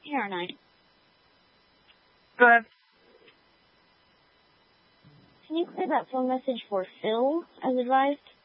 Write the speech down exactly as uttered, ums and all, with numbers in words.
Here, aren't I? Go ahead. Can you clear that phone message for Phil, as advised?